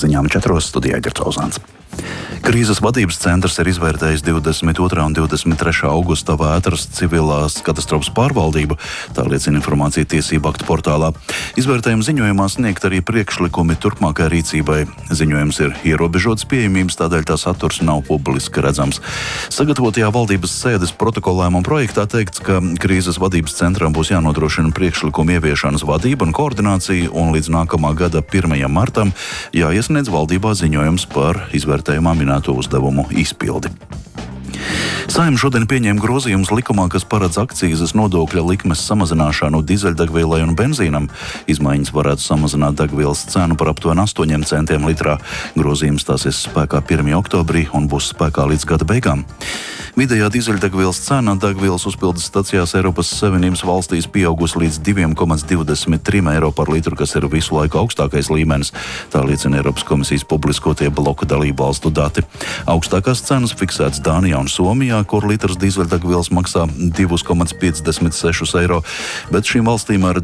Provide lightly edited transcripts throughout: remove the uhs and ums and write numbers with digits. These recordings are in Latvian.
ziņām 4. studijā Girts Ozāns. Krīzes vadības centrs ir izvērtējis 22. un 23. augusta vētras civilās katastrofas pārvaldību, tā liecina informācija tiesību aktu portālā. Izvērtējuma ziņojumā sniegt arī priekšlikumi turpmākai rīcībai. Ziņojums ir ierobežots pieejamības, tādēļ tā saturs nav publiski redzams. Sagatavotajā valdības sēdes protokolēmuma projektā teikts, ka krīzes vadības centram būs jānodrošina priekšlikumu ieviešanas vadība un koordinācija, un līdz nākamā gada 1. martam jāiesniedz valdībā ziņojums par izvērtējumā minēto uzdevumu izpildi. Saeima šodien pieņēma grozījumus likumā, kas paredz akcīzes nodokļa likmes samazināšanu dizeļdegvielai un benzīnam. Izmaiņas varētu samazināt degvielas cenu par aptuveni 8 centiem litrā. Grozījums stāsies spēkā 1. oktobrī un būs spēkā līdz gada beigām. Vidējā dizeļdegvielas cena degvielas uzpildes stacijās Eiropas Savienības valstīs pieaugusi līdz 2,23 eiro par litru, kas ir visu laiku augstākais līmenis. Tā liecina Eiropas komisijas publiskotie bloka dalību valstu dati. Augstākās cenas fiksētas Dānijā un Somijā, kur litrs dizeļdegvielas maksā 2,56 eiro, bet šīm valstīm ar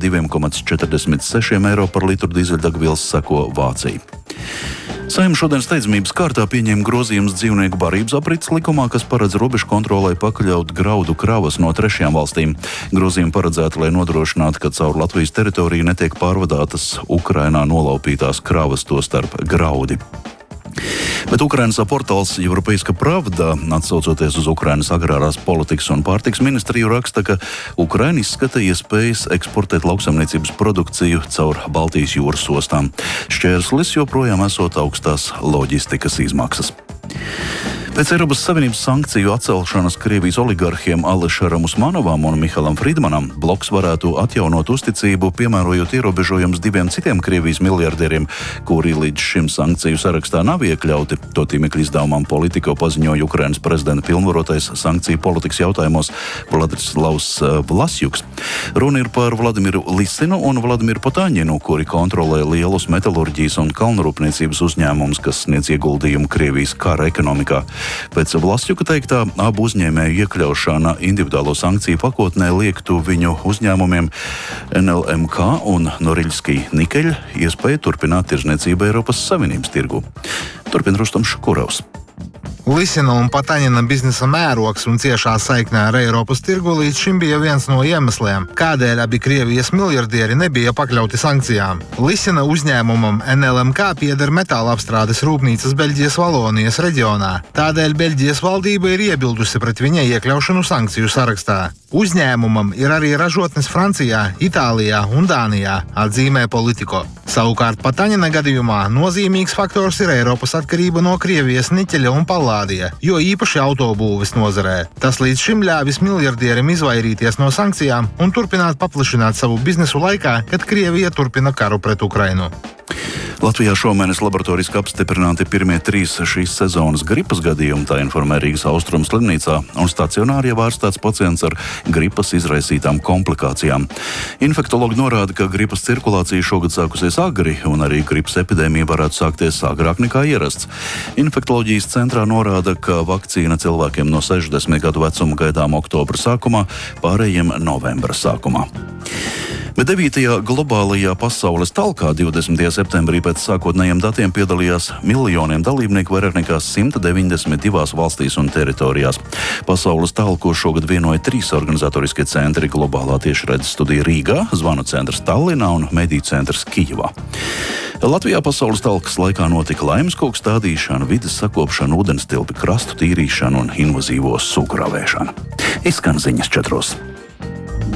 2,46 eiro par litru dizeļdegvielas seko Vācija. Saeima šodien steidzamības kārtā pieņēma grozījumus dzīvnieku barības aprits likumā, kas paredz robežu kontrolei pakļaut graudu kravas no trešajām valstīm. Grozījumi paredzēti, lai nodrošinātu, ka caur Latvijas teritoriju netiek pārvadātas Ukrainā nolaupītās kravas, tostarp graudi. Bet Ukrainas portāls Европейская правда, atsaucoties uz Ukrainas agrārās politikas un pārtikas ministriju, raksta, ka Ukraina izskata iespējas eksportēt lauksaimniecības produkciju caur Baltijas jūras ostām. Šķērslis joprojām esot augstās loģistikas izmaksas. Pēc Eiropas Savienības sankciju atcelšanas Krievijas oligarhiem Alešaram Usmanovam un Mihalam Friedmanam bloks varētu atjaunot uzticību, piemērojot ierobežojumus 2 citiem Krievijas miljardieriem, kuri līdz šim sankciju sarakstā nav iekļauti. To tīmekļa izdevumam Politico paziņoja Ukrainas prezidenta pilnvarotais sankciju politikas jautājumos Vladislavs Vlasjuks. Runa ir par Vladimiru Lisinu un Vladimiru Potaņinu, kuri kontrolē lielus metalurģijas un kalnrūpniecības uzņēmumus, kas sniedz ieguldījumu Krievijas kara ekonomikā. Pēc Vlasjuka teiktā, abu uzņēmēju iekļaušana individuālo sankciju pakotnē liektu viņu uzņēmumiem NLMK un Norilski Nikeļ iespēju turpināt tirzniecību Eiropas Savienības tirgu. Turpin Rustam Škurovs. Lisina un Potaņina biznesa mērogs un ciešā saiknē ar Eiropas tirgu līdz šim bija viens no iemesliem, kādēļ abi Krievijas miljardieri nebija pakļauti sankcijām. Lisina uzņēmumam NLMK pieder metāla apstrādes rūpnīcas Beļģijas Valonijas reģionā. Tādēļ Beļģijas valdība ir iebildusi pret viņa iekļaušanu sankciju sarakstā. Uzņēmumam ir arī ražotnes Francijā, Itālijā un Dānijā, atzīmē Politico. Savukārt Potaņina gadījumā nozīmīgs faktors ir Eiropas atkarība no Krievijas niķeļa un pallādija, jo īpaši autobūves nozarē. Tas līdz šim ļāvis miljardierim izvairīties no sankcijām un turpināt paplašināt savu biznesu laikā, kad Krievija turpina karu pret Ukrainu. Latvijā šomēnes laboratoriski apstiprināti pirmie 3 šīs sezonas gripas gadījumi, tā informē Rīgas Austrumu slimnīcā, un stacionāri jau ārstāts pacients ar gripas izraisītām komplikācijām. Infektologi norāda, ka gripas cirkulācija šogad sākusies agri, un arī gripas epidēmija varētu sākties agrāk nekā ierasts. Infektoloģijas centrā norāda, ka vakcīna cilvēkiem no 60 gadu vecuma gaidām oktobra sākumā, pārējiem novembra sākumā. Bet 9. globālajā pasaules talkā 20. septembrī pēc sākotnējiem datiem piedalījās miljoniem dalībnieku vairāk nekā 192 valstīs un teritorijās. Pasaules talku šogad vienoja 3 organizatoriskie centri - globālā tiešraides studija Rīgā, zvanu centrs Tallinā un mediju centrs Kijevā. Latvijā pasaules talkas laikā notika laimskoku stādīšana, vides sakopšana, ūdenstilpi, krastu tīrīšana un invazīvo sugu ravēšana. Izskan ziņas 4.